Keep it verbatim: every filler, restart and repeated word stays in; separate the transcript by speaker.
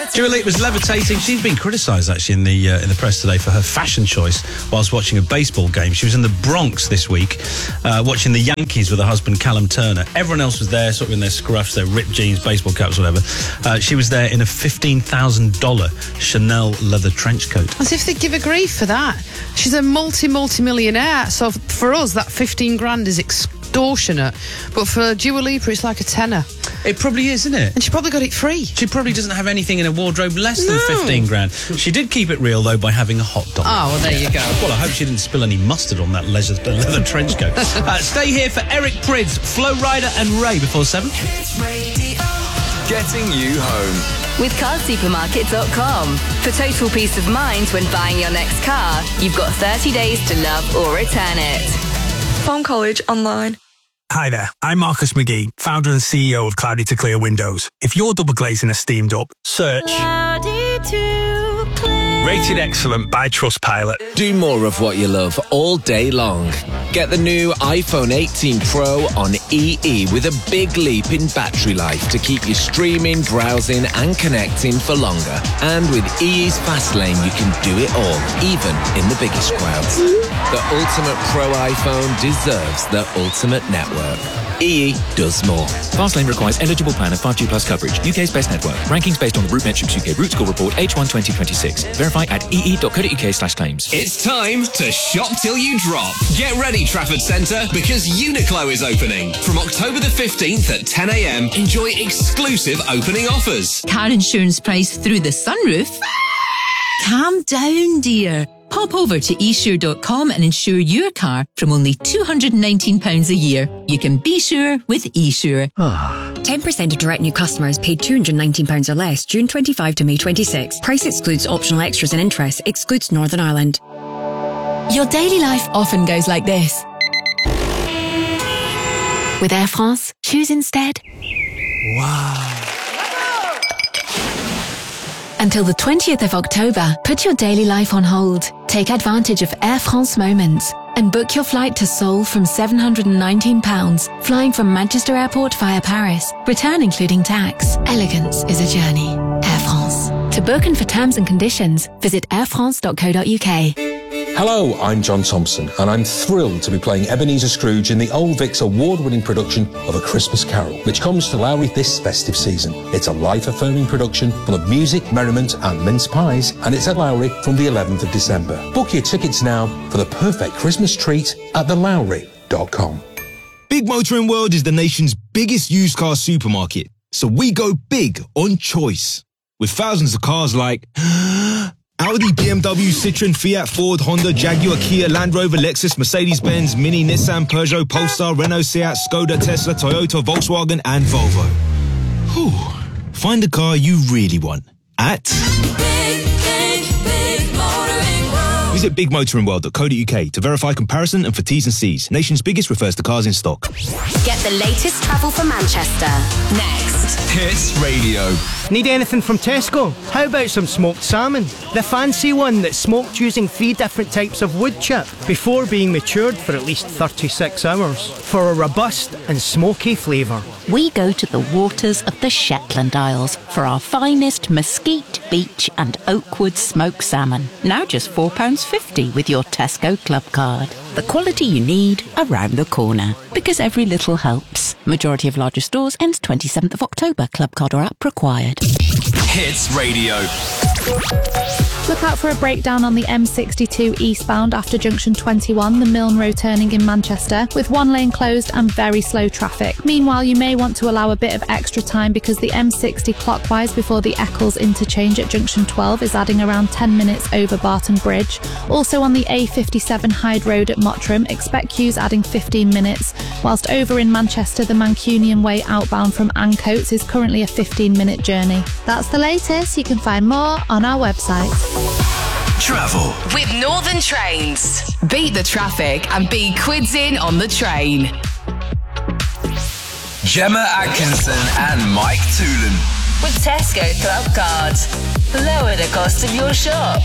Speaker 1: Dua Lipa was levitating. She's been criticised, actually, in the uh, in the press today for her fashion choice whilst watching a baseball game. She was in the Bronx this week uh, watching the Yankees with her husband, Callum Turner. Everyone else was there, sort of in their scruffs, their ripped jeans, baseball caps, whatever. Uh, she was there in a fifteen thousand dollars Chanel leather trench coat.
Speaker 2: As if they give her grief for that. She's a multi, multi-millionaire. So for us, that fifteen grand is extortionate. But for Dua Lipa, it's like a tenner.
Speaker 1: It probably is, isn't it?
Speaker 2: And she probably got it free.
Speaker 1: She probably doesn't have anything in her wardrobe less than
Speaker 2: No.
Speaker 1: fifteen grand. She did keep it real, though, by having a hot dog.
Speaker 2: Oh, well, there you go.
Speaker 1: Well, I hope she didn't spill any mustard on that leather, leather trench coat. Uh, stay here for Eric Prydz, Flo Rida and Ray before seven.
Speaker 3: Getting you home.
Speaker 4: With car supermarket dot com. For total peace of mind when buying your next car, you've got thirty days to love or return it.
Speaker 5: Farm College Online.
Speaker 6: Hi there, I'm Marcus McGee, founder and C E O of Cloudy to Clear Windows. If you're double glazing a steamed up, search Cloudy to Clear. Rated excellent by Trustpilot.
Speaker 3: Do more of what you love all day long. Get the new iPhone eighteen Pro on E E with a big leap in battery life to keep you streaming, browsing and connecting for longer. And with E E's Fast Lane, you can do it all, even in the biggest crowds. The ultimate Pro iPhone deserves the ultimate network. E E does more.
Speaker 7: Fastlane requires eligible plan of five G plus coverage. U K's best network. Rankings based on the Root Metrics U K Root Score Report H one twenty twenty-six. Verify at ee.co.uk slash claims.
Speaker 8: It's time to shop till you drop. Get ready, Trafford Centre, because Uniqlo is opening. From October the fifteenth at ten a m, enjoy exclusive opening offers.
Speaker 9: Car insurance price through the sunroof? Calm down, dear. Pop over to e sure dot com and insure your car from only two hundred nineteen pounds a year. You can be sure with eSure.
Speaker 10: ten percent of direct new customers paid two hundred nineteen pounds or less June twenty-fifth to May twenty-sixth. Price excludes optional extras and interest. Excludes Northern Ireland.
Speaker 11: Your daily life often goes like this. With Air France, choose instead.
Speaker 6: Wow.
Speaker 11: Until the twentieth of October, put your daily life on hold. Take advantage of Air France Moments and book your flight to Seoul from seven hundred nineteen pounds, flying from Manchester Airport via Paris. Return including tax. Elegance is a journey. Air France. To book and for terms and conditions, visit air france dot co dot u k.
Speaker 12: Hello, I'm John Thompson, and I'm thrilled to be playing Ebenezer Scrooge in the Old Vics award-winning production of A Christmas Carol, which comes to Lowry this festive season. It's a life-affirming production full of music, merriment and mince pies, and it's at Lowry from the eleventh of December. Book your tickets now for the perfect Christmas treat at the lowry dot com.
Speaker 13: Big Motoring World is the nation's biggest used car supermarket, so we go big on choice. With thousands of cars like Audi, B M W, Citroen, Fiat, Ford, Honda, Jaguar, Kia, Land Rover, Lexus, Mercedes-Benz, Mini, Nissan, Peugeot, Polestar, Renault, Seat, Skoda, Tesla, Toyota, Volkswagen and Volvo. Whew. Find the car you really want at
Speaker 14: Big, big, big Motoring World.
Speaker 13: Visit big motoring world dot co dot u k to verify comparison and for T's and C's. Nation's biggest refers to cars in stock.
Speaker 15: Get the latest travel from Manchester. Next.
Speaker 3: Hits Radio.
Speaker 16: Need anything from Tesco? How about some smoked salmon? The fancy one that's smoked using three different types of wood chip before being matured for at least thirty-six hours for a robust and smoky flavour.
Speaker 17: We go to the waters of the Shetland Isles for our finest mesquite, beach and oakwood smoked salmon. Now just four pounds fifty with your Tesco Club card. The quality you need around the corner. Because every little helps. Majority of larger stores ends twenty-seventh of October. Club card or app required.
Speaker 3: Hits Radio.
Speaker 18: Look out for a breakdown on the M sixty-two eastbound after junction twenty-one, the Milne Road turning in Manchester, with one lane closed and very slow traffic. Meanwhile, you may want to allow a bit of extra time because the M sixty clockwise before the Eccles interchange at junction twelve is adding around ten minutes over Barton Bridge. Also on the A fifty-seven Hyde Road at Mottram, expect queues adding fifteen minutes, whilst over in Manchester, the Mancunian Way outbound from Ancoats is currently a fifteen minute journey. That's the latest. You can find more on our website.
Speaker 8: Travel
Speaker 4: with Northern Trains. Beat the traffic and be quids in on the train.
Speaker 3: Gemma Atkinson and Mike Toolan.
Speaker 4: With Tesco Club Card. Lower the cost of your shop.